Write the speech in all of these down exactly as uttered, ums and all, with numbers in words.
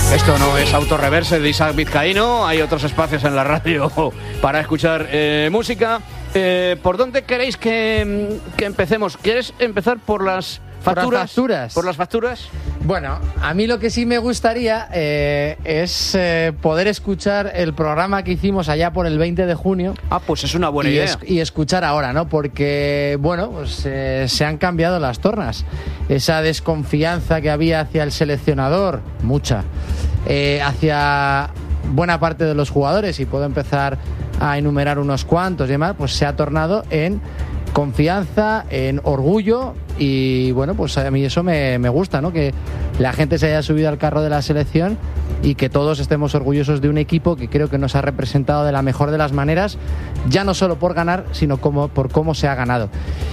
Esto no es Autorreverse de Isaac Vizcaíno, hay otros espacios en la radio para escuchar eh, música. Eh, ¿Por dónde queréis que, que empecemos? ¿Quieres empezar por las facturas? ¿Por las facturas? ¿Por las facturas? Bueno, a mí lo que sí me gustaría eh, es eh, poder escuchar el programa que hicimos allá por el veinte de junio. Ah, pues es una buena y idea. Es, y escuchar ahora, ¿no? Porque, bueno, pues eh, se han cambiado las tornas. Esa desconfianza que había hacia el seleccionador, mucha, eh, hacia buena parte de los jugadores, y puedo empezar a enumerar unos cuantos y demás, pues se ha tornado en confianza, en orgullo. Y bueno, pues a mí eso me, me gusta, ¿no? Que la gente se haya subido al carro de la selección y que todos estemos orgullosos de un equipo que creo que nos ha representado de la mejor de las maneras, ya no solo por ganar, sino como, por cómo se ha ganado.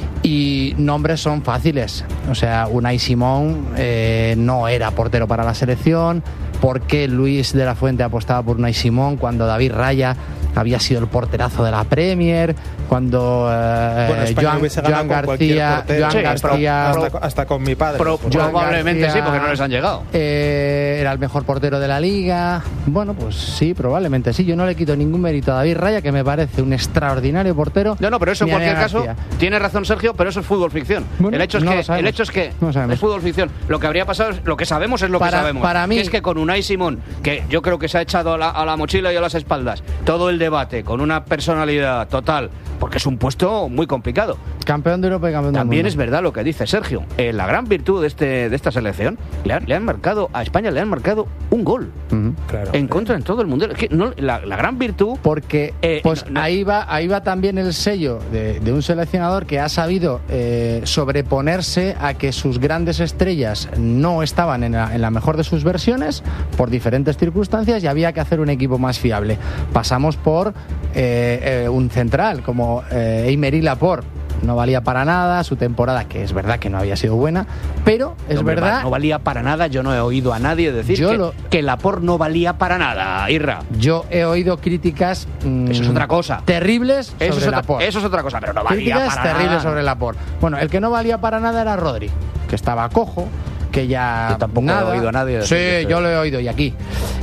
Y nombres son fáciles, o sea, Unai Simón eh, no era portero para la selección. ¿Por qué Luis de la Fuente apostaba por Unai Simón cuando David Raya había sido el porterazo de la Premier, cuando eh, bueno, Joan, Joan García, Joan sí, García hasta, hasta con mi padre. Pro, probablemente García, sí, porque no les han llegado. Eh, era el mejor portero de la liga. Bueno, pues sí, probablemente sí. Yo no le quito ningún mérito a David Raya, que me parece un extraordinario portero. No, no, pero eso en cualquier caso tiene razón Sergio, pero eso es fútbol ficción. Bueno, el hecho es no que el hecho es que no es fútbol ficción. Lo que habría pasado es lo que sabemos es lo para, que sabemos. Para mí que es que con Unai Simón, que yo creo que se ha echado a la, a la mochila y a las espaldas todo el debate con una personalidad total, porque es un puesto muy complicado. Campeón de Europa y campeón del mundo. También es verdad lo que dice Sergio. Eh, la gran virtud de este de esta selección, le han, le han marcado a España le han marcado un gol uh-huh. claro, en contra en todo el mundo. Es que no, la, la gran virtud, porque eh, pues no, ahí va ahí va también el sello de, de un seleccionador que ha sabido eh, sobreponerse a que sus grandes estrellas no estaban en la, en la mejor de sus versiones por diferentes circunstancias, y había que hacer un equipo más fiable. Pasamos por eh, eh, un central como eh, Aymeric Laporte. No valía para nada su temporada, que es verdad que no había sido buena, pero es no, verdad... No valía para nada, yo no he oído a nadie decir que, lo, que Laporte no valía para nada, Irra. Yo he oído críticas... Mmm, eso es otra cosa. Terribles sobre eso es otra, Laporte. Eso es otra cosa, pero no valía críticas para terribles nada. sobre Laporte. Bueno, el que no valía para nada era Rodri, que estaba cojo, que ya... Yo tampoco nada. he oído a nadie decir. Sí, estoy... yo lo he oído, y aquí.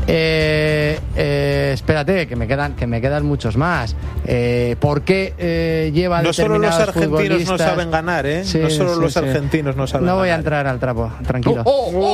Eh, eh, espérate, que me quedan que me quedan muchos más. Eh, ¿Por qué eh, lleva no solo los argentinos no saben ganar, ¿eh? Sí, no solo sí, los sí. argentinos no saben No voy ganar. a entrar al trapo, tranquilo. Oh, oh,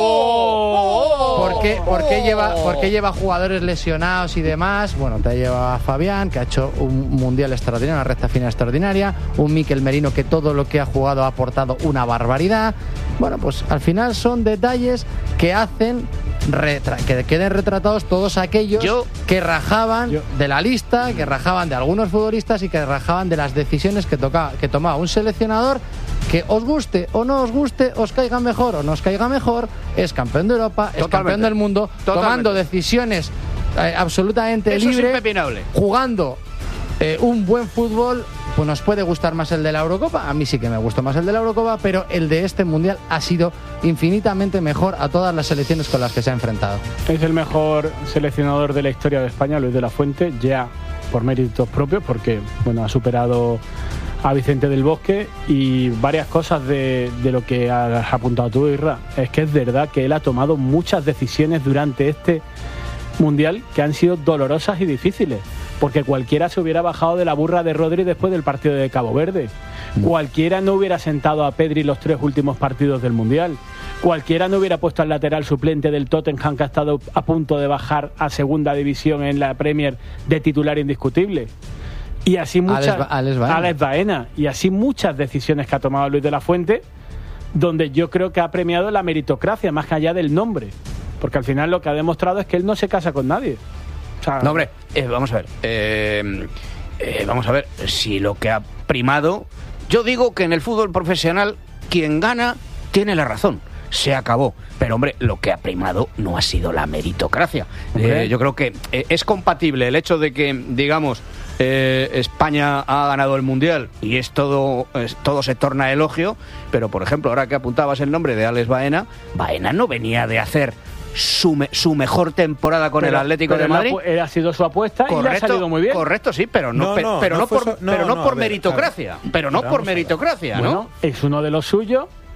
oh, oh, ¿Por qué, por qué lleva, por qué lleva jugadores lesionados y demás? Bueno, te lleva a Fabián, que ha hecho un mundial extraordinario, una recta final extraordinaria, un Mikel Merino que todo lo que ha jugado ha aportado una barbaridad. Bueno, pues al final son detalles que hacen retra- que queden retratados todos aquellos yo, que rajaban yo. de la lista, que rajaban de algunos futbolistas y que rajaban de las decisiones que, toca, que tomaba un seleccionador que, os guste o no os guste, os caiga mejor o no os caiga mejor, es campeón de Europa, es Totalmente. campeón del mundo, Totalmente. tomando decisiones eh, absolutamente Eso libre, es impepinable. jugando eh, un buen fútbol. Pues nos puede gustar más el de la Eurocopa, a mí sí que me gustó más el de la Eurocopa, pero el de este Mundial ha sido infinitamente mejor a todas las selecciones con las que se ha enfrentado. Es el mejor seleccionador de la historia de España, Luis de la Fuente, ya por méritos propios, porque bueno, ha superado a Vicente del Bosque. Y varias cosas de, de lo que has apuntado tú, Irra. Es que es verdad que él ha tomado muchas decisiones durante este Mundial que han sido dolorosas y difíciles, porque cualquiera se hubiera bajado de la burra de Rodri después del partido de Cabo Verde. Cualquiera no hubiera sentado a Pedri los tres últimos partidos del Mundial. Cualquiera no hubiera puesto al lateral suplente del Tottenham, que ha estado a punto de bajar a segunda división en la Premier, de titular indiscutible. Y así muchas... Alex, Alex Baena. Alex Baena. Y así muchas decisiones que ha tomado Luis de la Fuente, donde yo creo que ha premiado la meritocracia más que allá del nombre. Porque al final lo que ha demostrado es que él no se casa con nadie. O sea, no, hombre, eh, vamos a ver. Eh, eh, vamos a ver, si lo que ha primado... Yo digo que en el fútbol profesional quien gana tiene la razón. Se acabó. Pero, hombre, lo que ha primado no ha sido la meritocracia. Eh, yo creo que eh, es compatible el hecho de que, digamos, eh, España ha ganado el Mundial y es todo, es, todo se torna elogio, pero, por ejemplo, ahora que apuntabas el nombre de Alex Baena, Baena no venía de hacer su, me, su mejor temporada con pero, el Atlético de Madrid. Él ha sido su apuesta correcto, y le ha salido muy bien. Correcto, sí, pero no, no, pe, no, pero no no por, so, no, pero no no, por ver, meritocracia. Claro. Pero no por meritocracia, ¿no? Bueno, es uno de los suyos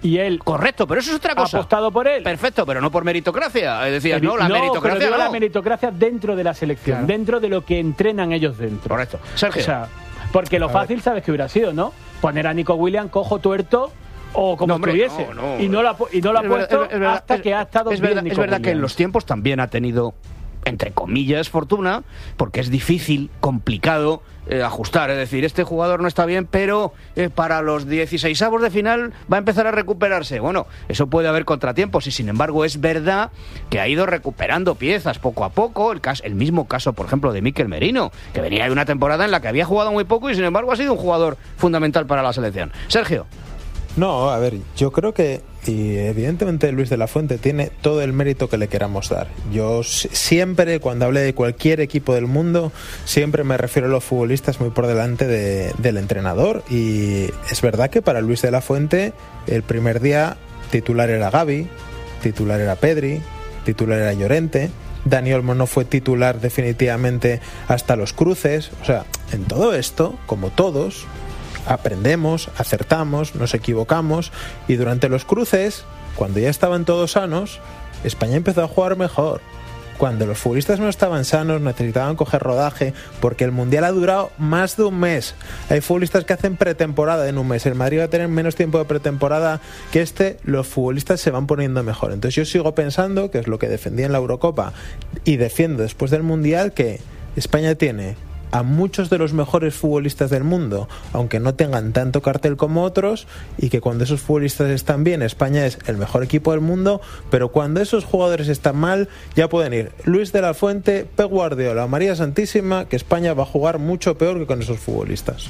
y él... Correcto, pero eso es otra cosa. Ha apostado por él. Perfecto, pero no por meritocracia. Es decir, Evi- no, la no, meritocracia pero digo no. la meritocracia dentro de la selección, Claro. dentro de lo que entrenan ellos dentro. Correcto. Sergio. O sea, porque lo A fácil, ver. sabes que hubiera sido, ¿no? Poner a Nico Williams cojo tuerto o como No, hombre, estuviese. no, no. y no lo ha, pu- y no lo ha Es puesto verdad, es verdad, hasta es- que ha estado es bien verdad, Nico es verdad que en Williams. los tiempos también ha tenido, entre comillas, fortuna, porque es difícil, complicado eh, ajustar. Es decir, este jugador no está bien, pero eh, para los dieciseisavos de final va a empezar a recuperarse. Bueno, eso puede haber contratiempos y, sin embargo, es verdad que ha ido recuperando piezas poco a poco. El, caso, el mismo caso, por ejemplo, de Mikel Merino, que venía de una temporada en la que había jugado muy poco y, sin embargo, ha sido un jugador fundamental para la selección. Sergio. No, a ver, yo creo que, y evidentemente Luis de la Fuente tiene todo el mérito que le queramos dar. Yo s- siempre, cuando hable de cualquier equipo del mundo, siempre me refiero a los futbolistas muy por delante de- del entrenador. Y es verdad que para Luis de la Fuente, el primer día titular era Gavi, titular era Pedri, titular era Llorente. Dani Olmo no fue titular definitivamente hasta los cruces. O sea, en todo esto, como todos, aprendemos, acertamos, nos equivocamos, y durante los cruces, cuando ya estaban todos sanos, España empezó a jugar mejor. Cuando los futbolistas no estaban sanos, necesitaban coger rodaje, porque el Mundial ha durado más de un mes. Hay futbolistas que hacen pretemporada en un mes. El Madrid va a tener menos tiempo de pretemporada que este. Los futbolistas se van poniendo mejor. Entonces yo sigo pensando, que es lo que defendí en la Eurocopa y defiendo después del Mundial, que España tiene a muchos de los mejores futbolistas del mundo, aunque no tengan tanto cartel como otros, y que cuando esos futbolistas están bien, España es el mejor equipo del mundo, pero cuando esos jugadores están mal, ya pueden ir Luis de la Fuente, Pep Guardiola, María Santísima, que España va a jugar mucho peor que con esos futbolistas.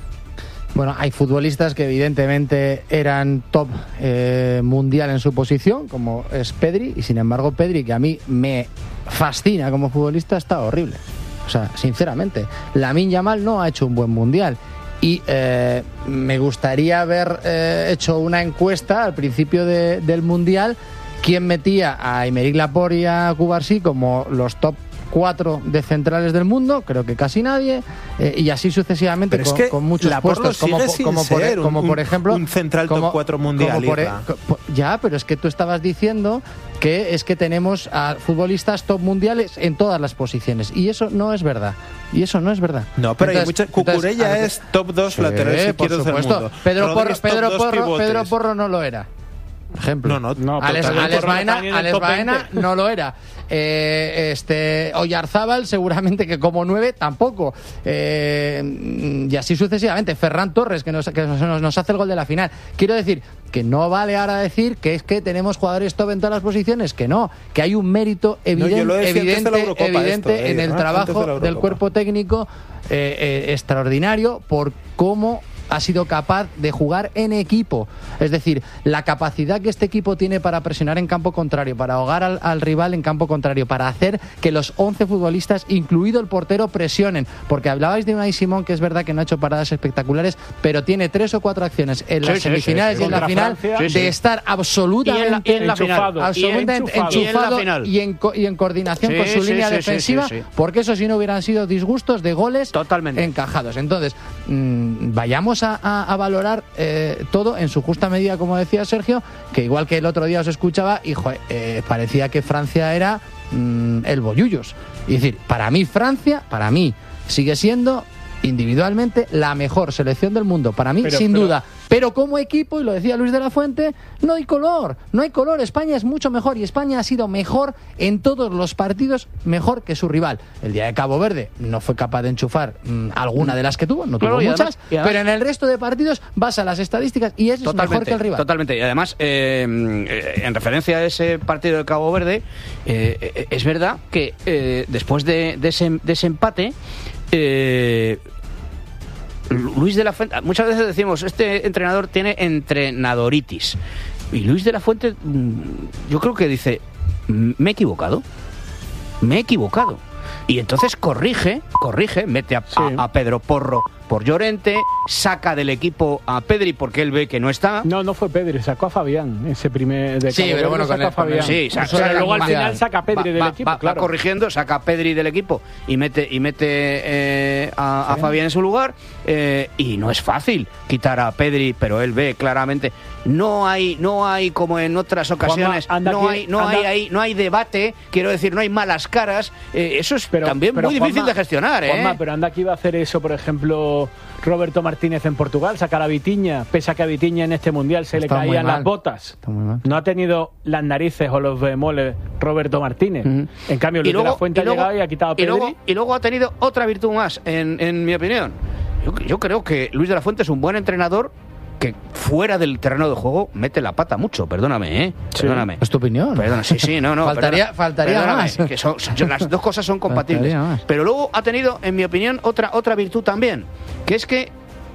Bueno, hay futbolistas que evidentemente eran top eh, mundial en su posición, como es Pedri, y sin embargo Pedri, que a mí me fascina como futbolista, está horrible. O sea, sinceramente, Lamine Yamal no ha hecho un buen mundial. Y eh, me gustaría haber eh, hecho una encuesta al principio de, del mundial, quién metía a Aymeric Laporte y a Cubarsí como los top cuatro de centrales del mundo, creo que casi nadie, eh, y así sucesivamente. Pero es con, que con muchos Laporte puestos, como, sigue po- sin como, por, ser como un- por ejemplo un central top como- cuatro mundial, como por e- Isla. co- po- ya, pero es que tú estabas diciendo que es que tenemos a futbolistas top mundiales en todas las posiciones, y eso no es verdad, y eso no es verdad. No, pero hay Entonces- mucha... Cucurella entonces, es top dos sí, laterales por izquierdos del supuesto. mundo. Pedro Porro, Rodríguez, top Pedro dos Porro, pivotes. Pedro Porro no lo era. Ejemplo. No, no, No, pero Alex, también Alex Porro Baena, está ni en el Alex top Baena veinte. no lo era. Eh, este Oyarzábal seguramente que como nueve tampoco. Eh, y así sucesivamente. Ferran Torres, que, nos, que nos, nos hace el gol de la final. Quiero decir que no vale ahora decir que es que tenemos jugadores top en todas las posiciones, que no, que hay un mérito evidente, yo lo decía antes de la evidente, Eurocopa evidente esto, eh, en el ¿no? Antes de trabajo la Eurocopa. del cuerpo técnico eh, eh, extraordinario por cómo ha sido capaz de jugar en equipo. Es decir, la capacidad que este equipo tiene para presionar en campo contrario, para ahogar al, al rival en campo contrario, para hacer que los once futbolistas, incluido el portero, presionen. Porque hablabais de Unai Simón, que es verdad que no ha hecho paradas espectaculares, pero tiene tres o cuatro acciones en Sí, las sí, semifinales sí, sí. y en la Contra final Francia. de Sí, sí. estar absolutamente Y en la- y en la final. Enchufado. absolutamente Y enchufado. enchufado Y en la final. y en, co- y en coordinación Sí, con su sí, línea sí, sí, defensiva, sí, sí. porque eso si no hubieran sido disgustos de goles Totalmente. encajados. Entonces, mmm, vayamos a, a- a valorar eh, todo en su justa medida, como decía Sergio, que igual que el otro día os escuchaba, y joder, eh, parecía que Francia era mmm, el bollullos. Y decir, para mí Francia, para mí, sigue siendo individualmente la mejor selección del mundo, para mí, Pero- sin pero- duda. Pero como equipo, y lo decía Luis de la Fuente, no hay color, no hay color. España es mucho mejor y España ha sido mejor en todos los partidos, mejor que su rival. El día de Cabo Verde no fue capaz de enchufar mmm, alguna de las que tuvo, no Claro, tuvo y muchas, además- y además- pero en el resto de partidos vas a las estadísticas y es mejor que el rival. Totalmente. Y además, eh, eh, en referencia a ese partido de Cabo Verde, eh, eh, es verdad que eh, después de, de, ese, de ese empate, eh, Luis de la Fuente, muchas veces decimos, este entrenador tiene entrenadoritis. Y Luis de la Fuente, mm, yo creo que dice, "Mm, me he equivocado, me he equivocado". Y entonces corrige, corrige, mete a, Sí. a- a Pedro Porro por Llorente, saca del equipo a Pedri porque él ve que no está. No, no fue Pedri, sacó a Fabián ese primer de Sí, Cabo pero bueno, Verde, con sacó a el- con el- Fabián. Sí, o saca- sea, luego al va- final saca a Pedri va, del va- equipo, va- claro. va corrigiendo, saca a Pedri del equipo y mete y mete eh, a, a Fabián en su lugar, eh, y no es fácil quitar a Pedri, pero él ve claramente no hay no hay como en otras ocasiones, Juanma, anda no aquí, hay no anda. hay ahí no hay debate, quiero decir, no hay malas caras, eh, eso es Pero- también pero muy difícil Juanma- de gestionar, ¿eh? Juanma, pero anda que iba a hacer eso, por ejemplo, Roberto Martínez en Portugal, sacar a Vitiña, pese a que a Vitiña en este mundial se Está le muy caían mal. las botas. Está muy mal. No ha tenido las narices o los bemoles Roberto Martínez. Ujú. En cambio, Luis de la Fuente ha llegado y ha quitado a y Pedri. luego, y luego ha tenido otra virtud más, en, en mi opinión. Yo, yo creo que Luis de la Fuente es un buen entrenador que fuera del terreno de juego mete la pata mucho, perdóname, ¿eh? Sí. Perdóname. ¿Es tu opinión? Perdona, sí, sí, no, no. Faltaría- perdona, faltaría perdóname, más. que son- son- las dos cosas son compatibles. Faltaría más. Pero luego ha tenido, en mi opinión, otra, otra virtud también, que es que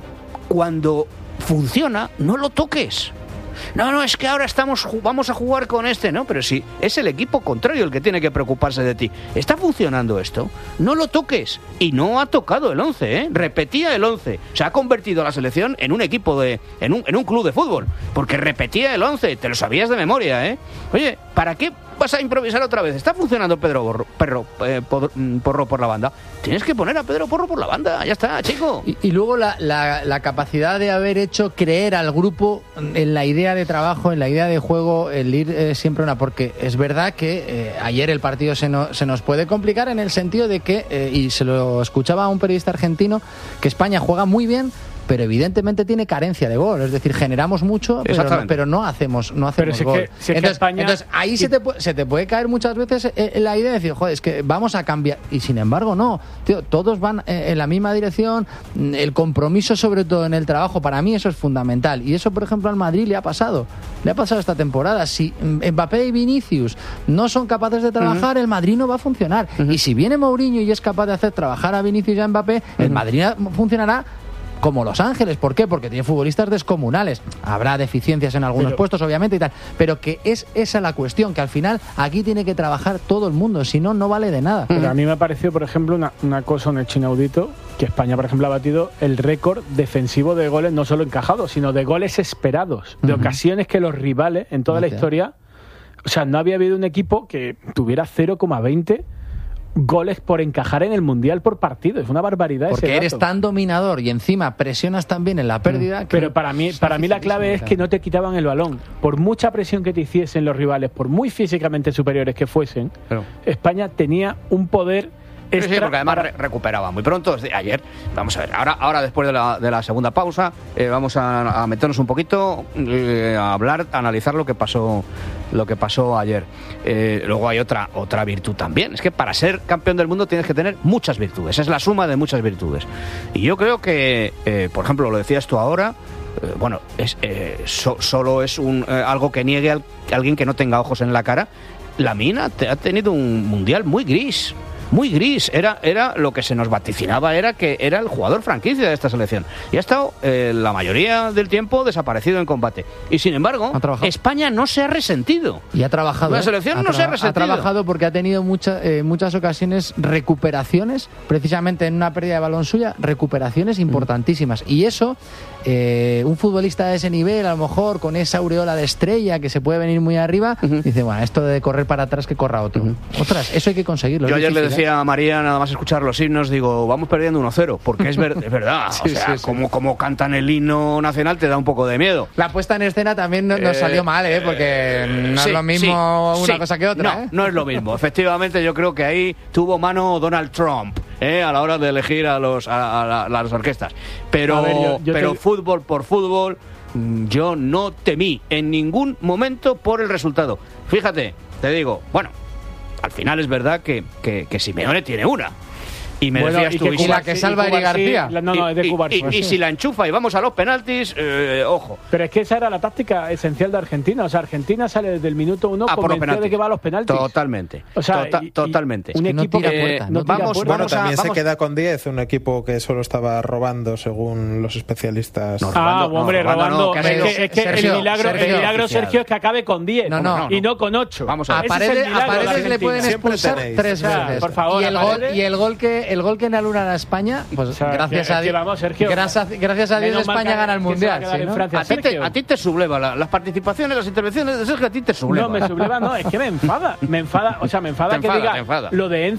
cuando funciona, no lo toques. No, no, es que ahora estamos ju- vamos a jugar con este, ¿no? Pero si es el equipo contrario el que tiene que preocuparse de ti. ¿Está funcionando esto? No lo toques. Y no ha tocado el once, ¿eh? Repetía el once. Se ha convertido la selección en un equipo de... en un, en un club de fútbol. Porque repetía el once. Te lo sabías de memoria, ¿eh? Oye, ¿para qué vas a improvisar otra vez? ¿Está funcionando Pedro Borro, Perro, eh, Pod- mm, Porro por la banda? Tienes que poner a Pedro Porro por la banda. Ya está, chico. Y, y luego la, la- la capacidad de haber hecho creer al grupo en la idea de trabajo, en la idea de juego, el ir eh, siempre una... Porque es verdad que eh, ayer el partido se, no- se nos puede complicar en el sentido de que, eh, y se lo escuchaba a un periodista argentino, que España juega muy bien, pero evidentemente tiene carencia de gol. Es decir, generamos mucho, pero no, Exactamente. pero no hacemos, no Pero hacemos si es gol. que- si es que entonces, España- entonces, ahí se te, pu- se te puede caer muchas veces eh, la idea de decir, joder, es que vamos a cambiar. Y sin embargo, no. Tío, todos van eh, en la misma dirección. Mm, El compromiso, sobre todo en el trabajo, para mí eso es fundamental. Y eso, por ejemplo, al Madrid le ha pasado. Le ha pasado esta temporada. Si mm, Mbappé y Vinicius no son capaces de trabajar, el Madrid no va a funcionar. Y si viene Mourinho y es capaz de hacer trabajar a Vinicius y a Mbappé, el Madrid funcionará como Los Ángeles. ¿Por qué? Porque tiene futbolistas descomunales. Habrá deficiencias en algunos Pero- puestos, obviamente, y tal. Pero que es esa la cuestión, que al final aquí tiene que trabajar todo el mundo. Si no, no vale de nada. Pero a mí me ha parecido, por ejemplo, una, una cosa, un hecho inaudito, que España, por ejemplo, ha batido el récord defensivo de goles, no solo encajados, sino de goles esperados, de Ujú. ocasiones que los rivales, en toda la Gracias. historia, o sea, no había habido un equipo que tuviera cero coma veinte goles por encajar en el Mundial por partido. Es una barbaridad ese Porque eres dato. tan dominador y encima presionas tan bien en la pérdida. que- Pero para mí, para mí la clave es que no te quitaban el balón. Por mucha presión que te hiciesen los rivales, por muy físicamente superiores que fuesen, Claro. España tenía un poder Sí, extra sí, porque además para- re- recuperaba muy pronto. Desde ayer, vamos a ver, ahora, ahora después de la, de la segunda pausa, eh, vamos a, a meternos un poquito, eh, a hablar, a analizar lo que pasó, lo que pasó ayer. Eh, luego hay otra, otra virtud también. Es que para ser campeón del mundo tienes que tener muchas virtudes. Es la suma de muchas virtudes. Y yo creo que, eh, por ejemplo, lo decías tú ahora. eh, bueno, es, eh, so- solo es un, eh, algo que niegue a alguien que no tenga ojos en la cara. Lamine te- ha tenido un mundial muy gris. Muy gris, era, era lo que se nos vaticinaba, era que era el jugador franquicia de esta selección. Y ha estado eh, la mayoría del tiempo desaparecido en combate. Y sin embargo, Ha trabajado. España no se ha resentido. Y ha trabajado. La ¿eh? selección ha no se ha traba- resentido. Ha trabajado porque ha tenido mucha- eh, muchas ocasiones recuperaciones, precisamente en una pérdida de balón suya, recuperaciones importantísimas. Y eso, eh, un futbolista de ese nivel, a lo mejor con esa aureola de estrella que se puede venir muy arriba, dice, bueno, esto de correr para atrás que corra otro. Ostras, eso hay que conseguirlo. Yo es ayer le difícil, ¿eh? decía a María, nada más escuchar los himnos, digo, vamos perdiendo uno cero, porque es, ver- es verdad. Sí, o sea, sí, sí. Como, como cantan el himno nacional te da un poco de miedo. La puesta en escena también no- nos Eh, salió mal, ¿eh? Porque no Sí, es lo mismo sí, una sí. cosa que otra, No, ¿eh? no es lo mismo. Efectivamente, yo creo que ahí tuvo mano Donald Trump, ¿eh? A la hora de elegir a, los, a, a la- a las orquestas. Pero, A ver, yo- yo pero te- fútbol por fútbol, mm, yo no temí en ningún momento por el resultado. Fíjate, te digo, bueno, al final es verdad que, que, que Simeone tiene una. Y me Bueno, decías y tú, que y si- y la Cubarsí- que salva y Eric Cubarsí- García. la- No, no, es de y- Cubarsí. y- y si la enchufa y vamos a los penaltis, eh, ojo. Pero es que esa era la táctica esencial de Argentina. O sea, Argentina sale desde el minuto uno Ah, por los convencida penaltis. de que va a los penaltis. Totalmente. O sea, Tota- y- y totalmente. Un Es que no equipo tira que puerta, no no tira vamos- puerta. Bueno, Vamos a- también se vamos- queda con diez, un equipo que solo estaba robando, según los especialistas. No, Ah, robando, no, hombre, robando robando. no, que ha es, sido- que, es que Sergio, el milagro, Sergio. el milagro Oficial. Sergio, es que acabe con diez No, no. y no con ocho. Vamos a A ver. Ese es el Paredes, a milagro de Paredes le Argentina. pueden Siempre expulsar tenéis. tres O sea, veces. por favor, y, el a gol, Paredes- y el gol que que el gol que anulan a España, pues O sea, gracias que- a es que Dios, vamos, Sergio, gracias, gracias a Dios menos mal España que- gana el que se va a mundial. quedar ¿sí, en no? Francia. A ti, te, Sergio. a ti te subleva la- las participaciones, las intervenciones de Sergio, a ti te subleva. No, me subleva, no, es que me enfada. Me enfada, o sea, me enfada Te que enfada, diga te enfada. lo de Enzo.